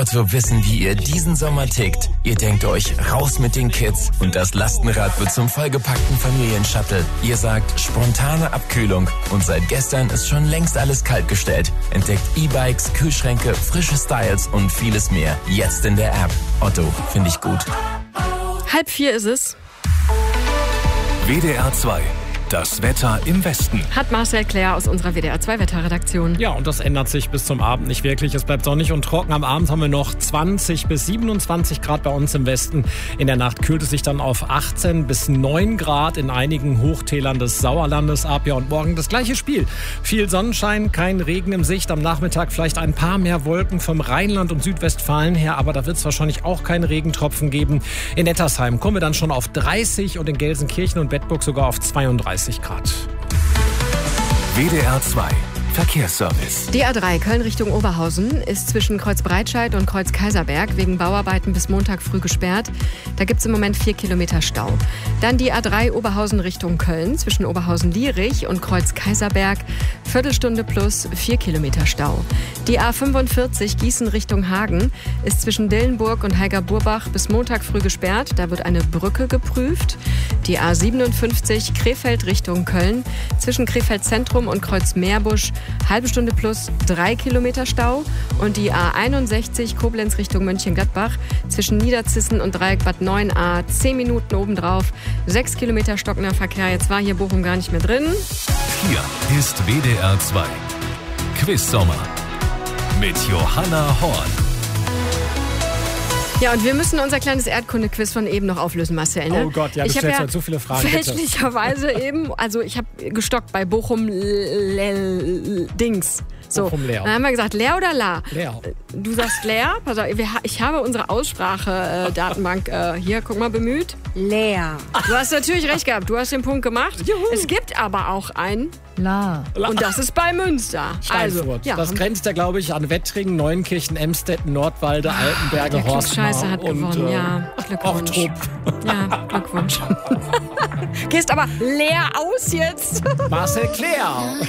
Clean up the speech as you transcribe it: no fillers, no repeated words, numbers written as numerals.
Wir wissen, wie ihr diesen Sommer tickt. Ihr denkt euch, raus mit den Kids und das Lastenrad wird zum vollgepackten Familienshuttle. Ihr sagt, spontane Abkühlung und seit gestern ist schon längst alles kaltgestellt. Entdeckt E-Bikes, Kühlschränke, frische Styles und vieles mehr. Jetzt in der App. Otto, finde ich gut. 3:30 ist es. WDR 2. Das Wetter im Westen. Hat Marcel Claire aus unserer WDR 2 Wetterredaktion. Ja, und das ändert sich bis zum Abend nicht wirklich. Es bleibt sonnig und trocken. Am Abend haben wir noch 20 bis 27 Grad bei uns im Westen. In der Nacht kühlt es sich dann auf 18 bis 9 Grad in einigen Hochtälern des Sauerlandes ab. Ja, und morgen das gleiche Spiel. Viel Sonnenschein, kein Regen im Sicht. Am Nachmittag vielleicht ein paar mehr Wolken vom Rheinland und Südwestfalen her. Aber da wird es wahrscheinlich auch keine Regentropfen geben. In Nettersheim kommen wir dann schon auf 30 und in Gelsenkirchen und Bedburg sogar auf 32 Grad. WDR 2. Verkehrsservice. Die A3 Köln Richtung Oberhausen ist zwischen Kreuz-Breitscheid und Kreuz-Kaiserberg wegen Bauarbeiten bis Montag früh gesperrt. Da gibt es im Moment 4 Kilometer Stau. Dann die A3 Oberhausen Richtung Köln zwischen Oberhausen-Lierich und Kreuz-Kaiserberg. Viertelstunde plus 4 Kilometer Stau. Die A45 Gießen Richtung Hagen ist zwischen Dillenburg und Heiger-Burbach bis Montag früh gesperrt. Da wird eine Brücke geprüft. Die A57 Krefeld Richtung Köln zwischen Krefeld Zentrum und Kreuz-Meerbusch. Halbe Stunde plus 3 Kilometer Stau. Und die A61 Koblenz Richtung Mönchengladbach zwischen Niederzissen und Dreieck Bad 9a 10 Minuten obendrauf. 6 Kilometer stockender Verkehr. Jetzt war hier Bochum gar nicht mehr drin. Hier ist WDR 2. Quiz-Sommer mit Johanna Horn. Ja, und wir müssen unser kleines Erdkunde-Quiz von eben noch auflösen, Marcel. Ne? Oh Gott, ja, du stellst halt so viele Fragen. Fälschlicherweise eben, also ich habe gestockt bei Bochum Dings. So, Bochum Leer. Dann haben wir gesagt, leer oder la? Leer. Du sagst leer. Pass auf, ich habe unsere Aussprache-Datenbank hier, guck mal, bemüht. Leer. Du hast natürlich recht gehabt, du hast den Punkt gemacht. Juhu. Es gibt aber auch ein La. und das ist bei Münster. Steinfurt. ja, das grenzt ja, glaube ich, an Wettringen, Neunkirchen, Emstetten, Nordwalde, Altenberge, der Horstmar Klugscheißer hat gewonnen, ja. Glückwunsch. Ochtrup. Ja, Glückwunsch. Gehst aber leer aus jetzt. Marcel Claire.